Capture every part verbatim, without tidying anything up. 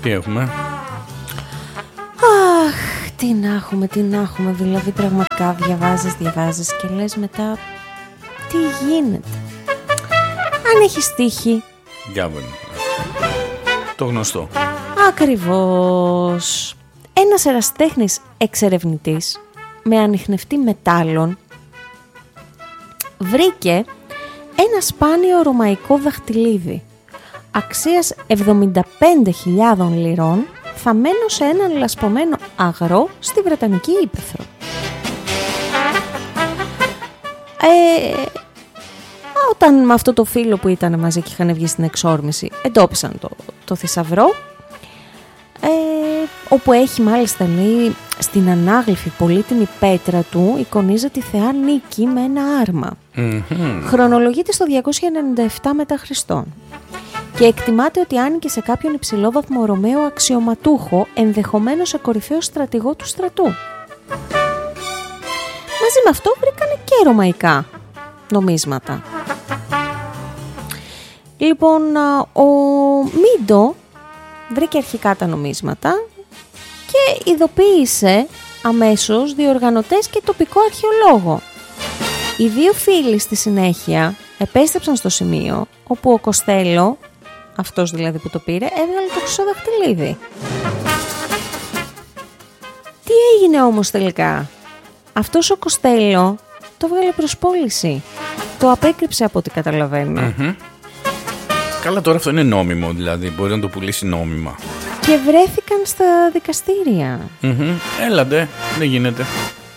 Τι έχουμε? Αχ, τι να έχουμε, τι να έχουμε. Δηλαδή πραγματικά διαβάζεις, διαβάζεις και λες μετά τι γίνεται. Αν έχεις τύχει. Διάβολο. Το γνωστό. Ακριβώς. Ένας ερασιτέχνης εξερευνητής με ανιχνευτή μετάλλων βρήκε ένα σπάνιο ρωμαϊκό δαχτυλίδι αξίας εβδομήντα πέντε χιλιάδες λιρών, θαμμένο σε έναν λασπωμένο αγρό στη Βρετανική Ύπαιθρο. Ε, όταν με αυτό το φίλο που ήταν μαζί και είχαν βγει στην εξόρμηση εντόπισαν το, το θησαυρό, ε, όπου έχει μάλιστα, λέει, στην ανάγλυφη πολύτιμη πέτρα του εικονίζεται τη θεά Νίκη με ένα άρμα. Mm-hmm. Χρονολογείται στο διακόσια ενενήντα επτά μετά Χριστόν και εκτιμάται ότι άνοικε σε κάποιον υψηλόβαθμο Ρωμαίο αξιωματούχο, ενδεχομένως σε κορυφαίο στρατηγό του στρατού. Μαζί με αυτό βρήκανε και ρωμαϊκά νομίσματα. Λοιπόν, ο Μίντο βρήκε αρχικά τα νομίσματα και ειδοποίησε αμέσως διοργανωτές και τοπικό αρχαιολόγο. Οι δύο φίλοι στη συνέχεια επέστρεψαν στο σημείο όπου ο Κοστέλο, αυτός δηλαδή που το πήρε, έβγαλε το χρυσό δαχτυλίδι. Τι έγινε όμως τελικά? Αυτός ο Κοστέλο το έβγαλε προς πώληση. Το απέκρυψε από ό,τι καταλαβαίνω. Mm-hmm. Καλά, τώρα αυτό είναι νόμιμο, δηλαδή μπορεί να το πουλήσει νόμιμα. Και βρέθηκαν στα δικαστήρια. Mm-hmm. Έλατε, δεν γίνεται.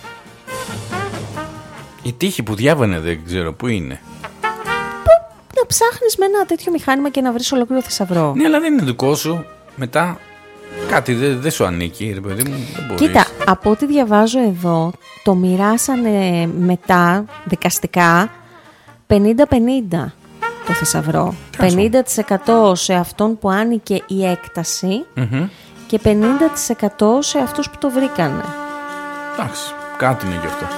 Η τύχη που διάβανε δεν ξέρω πού είναι. Πού να ψάχνεις με ένα τέτοιο μηχάνημα και να βρεις ολόκληρο θησαυρό. Ναι, αλλά δεν είναι δικό σου. Μετά κάτι δεν δε σου ανήκει, ρε παιδί μου. Δεν μπορείς. Κοίτα, από ό,τι διαβάζω εδώ, το μοιράσανε μετά δικαστικά πενήντα πενήντα το θησαυρό. Κάσου. πενήντα τοις εκατό σε αυτόν που άνοικε η έκταση mm-hmm. και πενήντα τοις εκατό σε αυτούς που το βρήκανε. Εντάξει, κάτι είναι γι' αυτό.